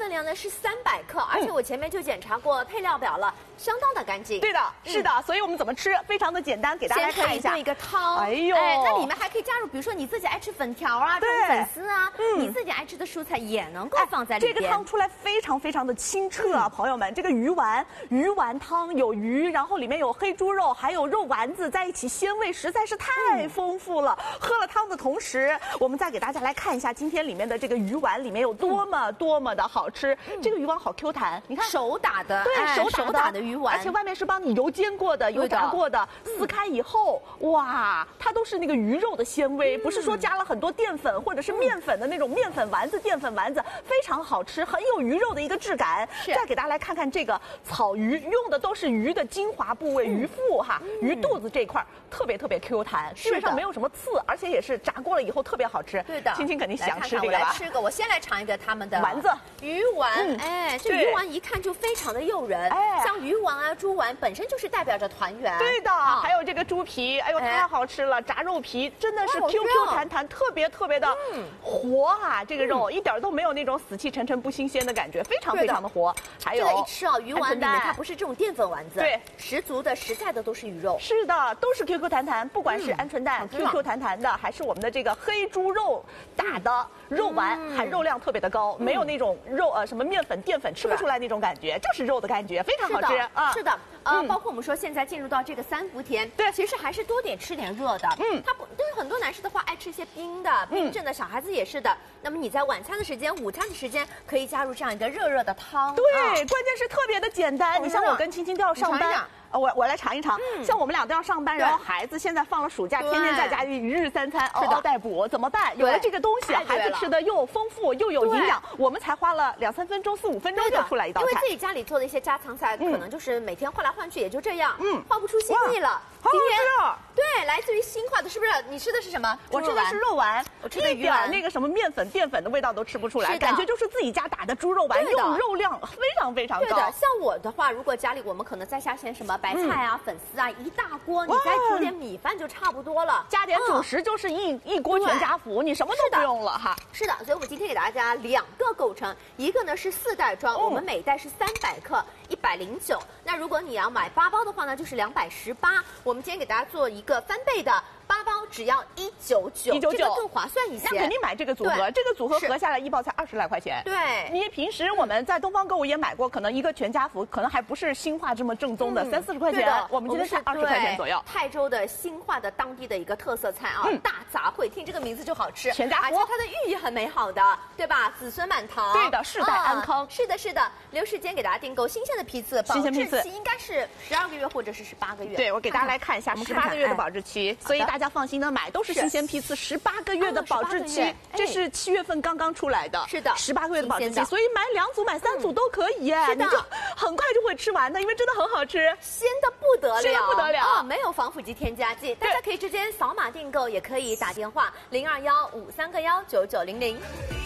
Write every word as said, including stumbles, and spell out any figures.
分量呢是三百克，而且我前面就检查过配料表了，相当的干净。 对的，是的，所以我们怎么吃非常的简单，给大家来看一下。 做一个汤， 哎呦， 哎，那里面还可以加入，比如说你自己爱吃粉条啊，这种粉丝啊， 嗯， 你自己爱吃的蔬菜也能够放在里边。 这个汤出来非常非常的清澈啊，朋友们，这个鱼丸鱼丸汤有鱼，然后里面有黑猪肉，还有肉丸子在一起，鲜味实在是太丰富了。喝了汤的同时，我们再给大家来看一下今天里面的这个鱼丸里面有多么多么的好吃。这个鱼丸好 Q 弹，你看手打的， 对，手手打的鱼丸， 而且外面是帮你油煎过的、油炸过的，撕开以后，哇，它都是那个鱼肉的纤维，不是说加了很多淀粉或者是面粉的那种面粉丸子、淀粉丸子，非常好吃，很有鱼肉的一个质感。再给大家来看看这个草鱼，用的都是鱼的精华部位，鱼腹哈，鱼肚子这一块特别特别 Q 弹，基本上没有什么刺，而且也是炸过了以后特别好吃。 对的， 青青肯定想吃这个吧？来吃个，我先来尝一个他们的丸子鱼丸。哎，这鱼丸一看就非常的诱人。哎，像鱼丸啊、猪丸本身就是代表着团圆。 对的，还有这个猪皮，哎呦太好吃了，炸肉皮真的是 Q Q 弹弹，特别特别的活啊！这个肉一点都没有那种死气沉沉不新鲜的感觉，非常非常的活。还有这个一吃啊，鱼丸里面它不是这种淀粉丸子， 对， 十足的实在的都是鱼肉。 是的，都是 Q Q 弹弹，不管是鹌鹑蛋 Q Q 弹弹的，还是我们的这个黑猪肉打的肉丸，含肉量特别的高，没有那种肉呃什么面粉淀粉吃不出来那种感觉，就是肉的感觉，非常好吃啊！是的，呃，包括我们说现在进入到这个三伏天，对，其实还是多点吃点热的。嗯，它不对于很多男士的话，爱吃一些冰的、冰镇的，小孩子也是的。那么你在晚餐的时间、午餐的时间，可以加入这样一个热热的汤。 对，关键是特别的简单。你像我跟青青都要上班。呃，我我来尝一尝，嗯、像我们俩都要上班，然后孩子现在放了暑假，天天在家一日三餐嗷嗷待哺，怎么办？有了这个东西，孩子吃的又丰富又有营养，我们才花了两三分钟、四五分钟就出来一道菜。 因为自己家里做的一些家常菜，可能就是每天换来换去也就这样，嗯，换不出新意了。 好好吃啊！ 对，来自于新化的，是不是？你吃的是什么？ 我吃的是肉丸， 我吃的一点那个什么面粉、淀粉的味道都吃不出来，感觉就是自己家打的猪肉丸，用肉量非常非常高。 对的，像我的话，如果家里我们可能再下些什么白菜啊、粉丝啊，一大锅，你再煮点米饭就差不多了， 加点主食就是一一锅全家福，你什么都不用了哈。 是的，所以我们今天给大家两个构成，一个呢是四袋装，我们每袋是三百克，一百零九。那如果你要买八包的话呢，就是两百十八。我们今天给大家做一个翻倍的。八包只要一九九， 一九九更划算一些。 那肯定买这个组合，这个组合合下来一包才二十来块钱。 对， 因为平时我们在东方购物也买过，可能一个全家福，可能还不是新化这么正宗的，三四十块钱。我们今天是二十块钱左右。 泰州的新化的当地的一个特色菜啊，大杂烩，听这个名字就好吃， 全家福， 而且它的寓意很美好的，对吧？子孙满堂。 对的，世代安康。 是的，是的。留时间给大家订购新鲜的批次，保质期应该是十二个月或者是十八个月。 对，我给大家来看一下十八个月的保质期，所以大家放心的买。都是新鲜批次，十八个月的保质期，这是七月份刚刚出来的， 是的， 十八个月的保质期，所以买两组、买三组都可以耶，你就很快就会吃完的，因为真的很好吃， 鲜的不得了， 鲜的不得了啊！没有防腐剂添加剂，大家可以直接扫码订购，也可以打电话零二幺五三个幺九九零零。